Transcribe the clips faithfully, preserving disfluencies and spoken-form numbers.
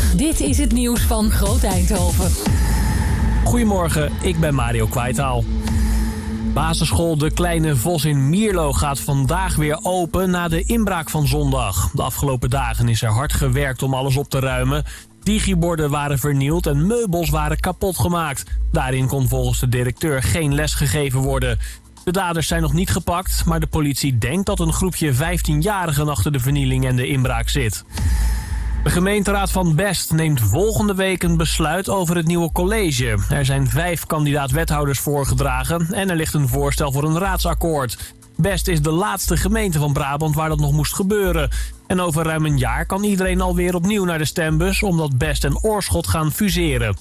Dit is het nieuws van Groot Eindhoven. Goedemorgen, ik ben Mario Kwijtaal. Basisschool De Kleine Vos in Mierlo gaat vandaag weer open na de inbraak van zondag. De afgelopen dagen is er hard gewerkt om alles op te ruimen. Digiborden waren vernield en meubels waren kapot gemaakt. Daarin kon volgens de directeur geen les gegeven worden. De daders zijn nog niet gepakt, maar de politie denkt dat een groepje vijftienjarigen achter de vernieling en de inbraak zit. De gemeenteraad van Best neemt volgende week een besluit over het nieuwe college. Er zijn vijf kandidaat-wethouders voorgedragen en er ligt een voorstel voor een raadsakkoord. Best is de laatste gemeente van Brabant waar dat nog moest gebeuren. En over ruim een jaar kan iedereen alweer opnieuw naar de stembus, omdat Best en Oorschot gaan fuseren.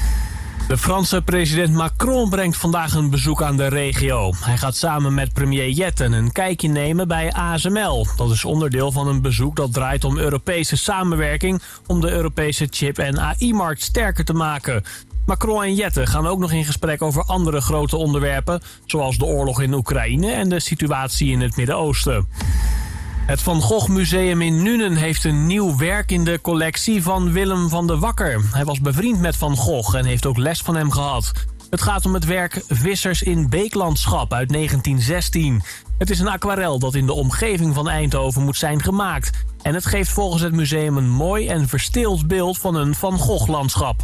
De Franse president Macron brengt vandaag een bezoek aan de regio. Hij gaat samen met premier Jette een kijkje nemen bij A S M L. Dat is onderdeel van een bezoek dat draait om Europese samenwerking om de Europese chip- en A I-markt sterker te maken. Macron en Jette gaan ook nog in gesprek over andere grote onderwerpen, zoals de oorlog in Oekraïne en de situatie in het Midden-Oosten. Het Van Gogh Museum in Nuenen heeft een nieuw werk in de collectie van Willem van de Wakker. Hij was bevriend met Van Gogh en heeft ook les van hem gehad. Het gaat om het werk Vissers in Beeklandschap uit negentien zestien. Het is een aquarel dat in de omgeving van Eindhoven moet zijn gemaakt. En het geeft volgens het museum een mooi en verstild beeld van een Van Gogh-landschap.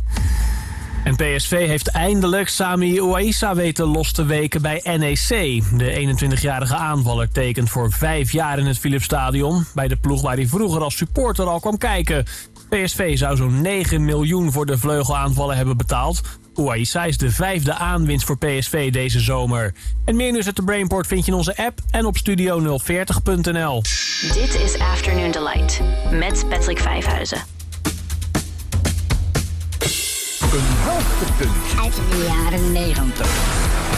En P S V heeft eindelijk Sami Ouaissa weten los te weken bij N E C. De eenentwintigjarige aanvaller tekent voor vijf jaar in het Philipsstadion, bij de ploeg waar hij vroeger als supporter al kwam kijken. P S V zou zo'n negen miljoen voor de vleugelaanvaller hebben betaald. Ouaissa is de vijfde aanwinst voor P S V deze zomer. En meer nieuws uit de Brainport vind je in onze app en op studio nul veertig punt n l. Dit is Afternoon Delight met Patrick Vijfhuizen. Een hoogtepunt uit de jaren negentig.